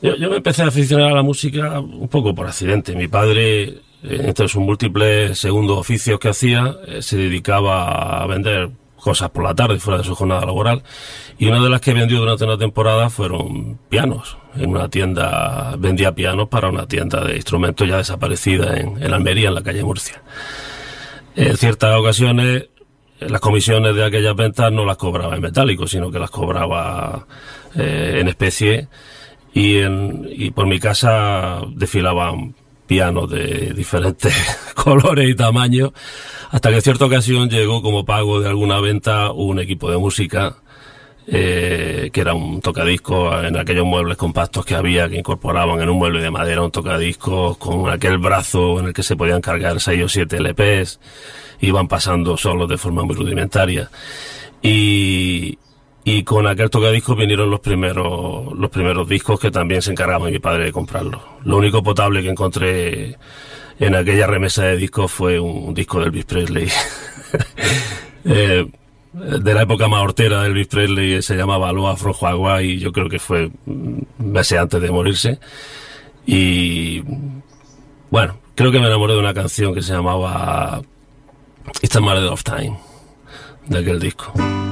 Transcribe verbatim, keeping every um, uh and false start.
Yo, yo me empecé a aficionar a la música un poco por accidente. Mi padre, entre sus múltiples segundos oficios que hacía, eh, se dedicaba a vender cosas por la tarde, fuera de su jornada laboral. Y una de las que vendió durante una temporada fueron pianos. En una tienda, vendía pianos para una tienda de instrumentos ya desaparecida en, en Almería, en la calle Murcia. En ciertas ocasiones, las comisiones de aquellas ventas no las cobraba en metálico, sino que las cobraba eh, en especie. Y, en, y por mi casa desfilaban pianos de diferentes colores y tamaños, hasta que en cierta ocasión llegó como pago de alguna venta un equipo de música, eh, que era un tocadiscos en aquellos muebles compactos que había, que incorporaban en un mueble de madera un tocadiscos con aquel brazo en el que se podían cargar seis o siete L Pes, iban pasando solos de forma muy rudimentaria. Y... Y con aquel tocadiscos vinieron los primeros los primeros discos que también se encargaba mi padre de comprarlos. Lo único potable que encontré en aquella remesa de discos fue un, un disco de Elvis Presley. eh, de la época más hortera de Elvis Presley, se llamaba Aloha from Hawaii, y yo creo que fue meses antes de morirse. Y bueno, creo que me enamoré de una canción que se llamaba It's a Matter of Time, de aquel disco.